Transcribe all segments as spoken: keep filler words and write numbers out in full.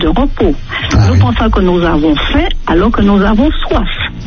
de repos. Ah, nous oui. pensons que nous avons faim alors que nous avons soif.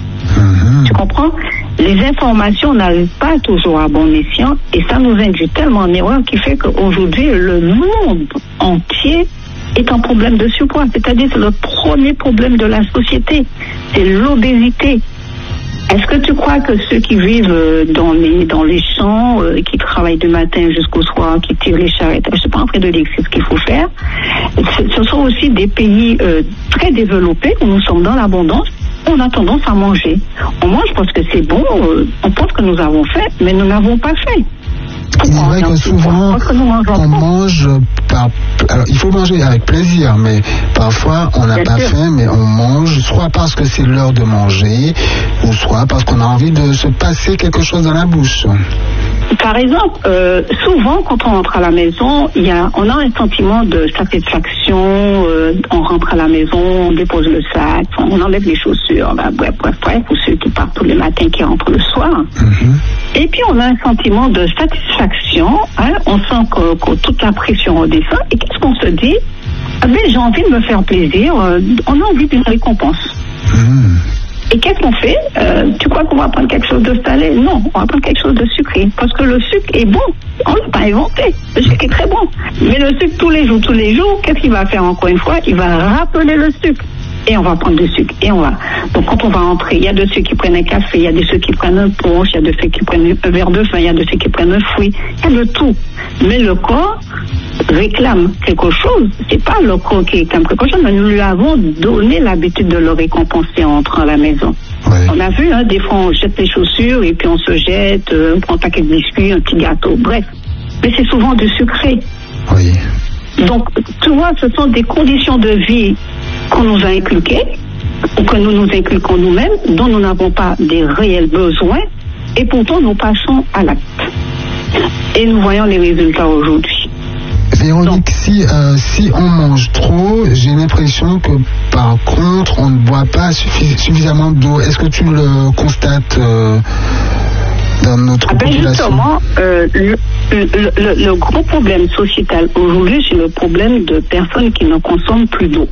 Mhm. Tu comprends? Les informations n'arrivent pas toujours à bon escient et ça nous induit tellement en erreur qui fait qu'aujourd'hui, le monde entier est un problème de surpoids. C'est-à-dire que c'est le premier problème de la société. C'est l'obésité. Est-ce que tu crois que ceux qui vivent dans les, dans les champs, euh, qui travaillent du matin jusqu'au soir, qui tirent les charrettes, je ne suis pas en train de dire que c'est ce qu'il faut faire. Ce, ce sont aussi des pays euh, très développés où nous sommes dans l'abondance. On a tendance à manger. On mange parce que c'est bon, euh, on pense que nous avons fait, mais nous n'avons pas fait. Il est vrai que souvent, parce que nous mangeons on pas. mange par... Alors, il faut manger avec plaisir, mais parfois, on n'a Bien pas sûr. faim, mais on mange soit parce que c'est l'heure de manger, ou soit parce qu'on a envie de se passer quelque chose dans la bouche. Par exemple, euh, souvent quand on rentre à la maison, il y a, on a un sentiment de satisfaction. Euh, on rentre à la maison, on dépose le sac, on enlève les chaussures, bah, bref, bref, bref, pour ceux qui partent tous les matins, qui rentrent le soir. Mhm. Et puis on a un sentiment de satisfaction. Hein, on sent que, que toute la pression redescend. Et qu'est-ce qu'on se dit? Ah ben, j'ai envie de me faire plaisir. Euh, on a envie d'une récompense. Mhm. Et qu'est-ce qu'on fait? euh, Tu crois qu'on va prendre quelque chose de salé? Non, on va prendre quelque chose de sucré. Parce que le sucre est bon. On ne l'a pas inventé. Le sucre est très bon. Mais le sucre, tous les jours, tous les jours, qu'est-ce qu'il va faire encore une fois? Il va rappeler le sucre. Et on va prendre du sucre. Et on va. Donc quand on va entrer, il y a de ceux qui prennent un café, il y a de ceux qui prennent un punch, il y a de ceux qui prennent un verre de vin, il y a de ceux qui prennent un fruit. Il y a de tout. Mais le corps réclame quelque chose. C'est pas le corps qui réclame quelque chose, mais nous lui avons donné l'habitude de le récompenser en entrant à la maison. Oui. On a vu, hein, des fois on jette les chaussures et puis on se jette, euh, on prend un paquet de biscuits, un petit gâteau, bref. Mais c'est souvent du sucré. Oui. Donc, tu vois, ce sont des conditions de vie qu'on nous a inculquées, ou que nous nous inculquons nous-mêmes, dont nous n'avons pas des réels besoins, et pourtant nous passons à l'acte. Et nous voyons les résultats aujourd'hui. Véronique, si, euh, si on mange trop, j'ai l'impression que par contre, on ne boit pas suffi- suffisamment d'eau. Est-ce que tu le constates euh, dans notre Ah ben population? justement, euh, le, le, le, le gros problème sociétal aujourd'hui, c'est le problème de personnes qui ne consomment plus d'eau.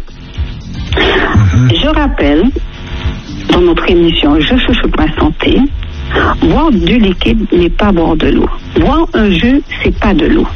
Mhm. Je rappelle, dans notre émission Je chouchoute ma santé, boire du liquide n'est pas boire de l'eau. Boire un jus, c'est pas de l'eau.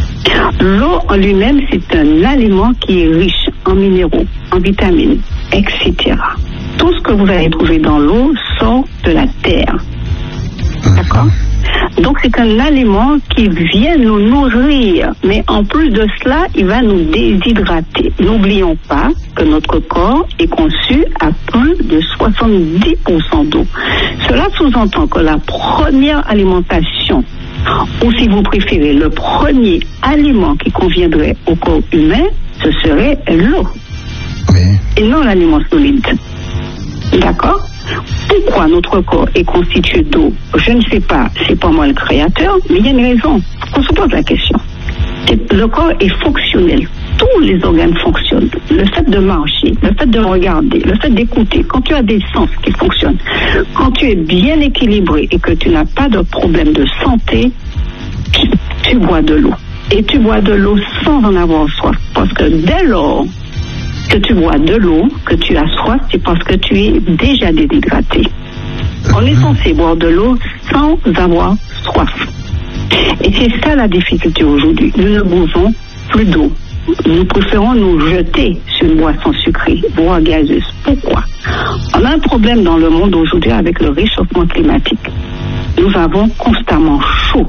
L'eau en lui-même, c'est un aliment qui est riche en minéraux, en vitamines, et cetera. Tout ce que vous allez trouver dans l'eau sort de la terre. D'accord? Donc c'est un aliment qui vient nous nourrir, mais en plus de cela, il va nous déshydrater. N'oublions pas que notre corps est conçu à plus de soixante-dix pour cent d'eau. Cela sous-entend que la première alimentation, ou si vous préférez, le premier aliment qui conviendrait au corps humain, ce serait l'eau, Oui. et non l'aliment solide. D'accord? Pourquoi notre corps est constitué d'eau? Je ne sais pas, c'est pas moi le créateur, mais il y a une raison. On se pose la question. Le corps est fonctionnel. Tous les organes fonctionnent. Le fait de marcher, le fait de regarder, le fait d'écouter, quand tu as des sens qui fonctionnent, quand tu es bien équilibré et que tu n'as pas de problème de santé, tu, tu bois de l'eau. Et tu bois de l'eau sans en avoir soif. Parce que dès lors que tu bois de l'eau, que tu as soif, c'est parce que tu es déjà déshydraté. On est censé boire de l'eau sans avoir soif. Et c'est ça la difficulté aujourd'hui. Nous ne buvons plus d'eau. Nous préférons nous jeter sur une boisson sucrée, boire gazeuse. Pourquoi? On a un problème dans le monde aujourd'hui avec le réchauffement climatique. Nous avons constamment chaud.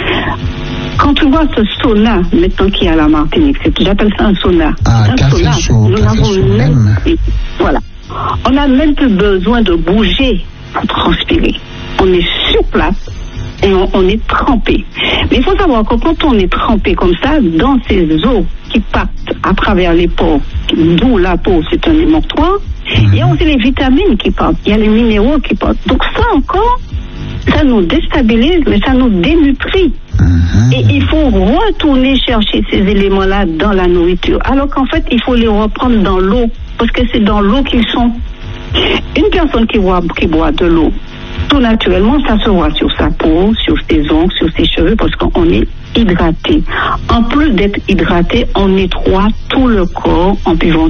Quand tu vois ce sauna, maintenant qu'il y a à la Martinique, c'est, j'appelle ça un sauna. Ah, un café sauna. chaud, Nous café n'avons chaud même, même. voilà. On n'a même plus besoin de bouger pour transpirer. On est sur place et on, on est trempé. Mais il faut savoir que quand on est trempé comme ça, dans ces eaux qui partent à travers les pores, d'où la peau, c'est un émonctoire, mmh. il y a aussi les vitamines qui partent, il y a les minéraux qui partent. Donc ça encore, ça nous déstabilise, mais ça nous dénutrit. Mmh. Et il faut retourner chercher ces éléments-là dans la nourriture. Alors qu'en fait, il faut les reprendre dans l'eau, parce que c'est dans l'eau qu'ils sont. Une personne qui boit, qui boit de l'eau, tout naturellement, ça se voit sur sa peau, sur ses ongles, sur ses cheveux, parce qu'on est hydraté. En plus d'être hydraté, on nettoie tout le corps en buvant